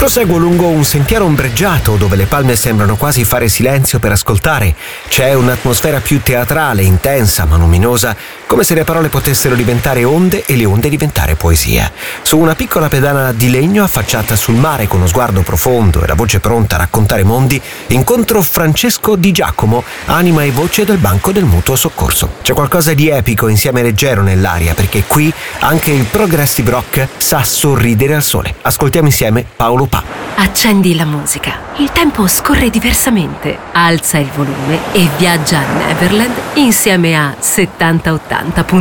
Proseguo lungo un sentiero ombreggiato dove le palme sembrano quasi fare silenzio per ascoltare. C'è un'atmosfera più teatrale, intensa ma luminosa, come se le parole potessero diventare onde e le onde diventare poesia. Su una piccola pedana di legno affacciata sul mare con lo sguardo profondo e la voce pronta a raccontare mondi, incontro Francesco Di Giacomo, anima e voce del Banco del Mutuo Soccorso. C'è qualcosa di epico insieme leggero nell'aria, perché qui anche il progressive rock sa sorridere al sole. Ascoltiamo insieme Paolo Pa. Accendi la musica. Il tempo scorre diversamente. Alza il volume e viaggia a Neverland insieme a 7080.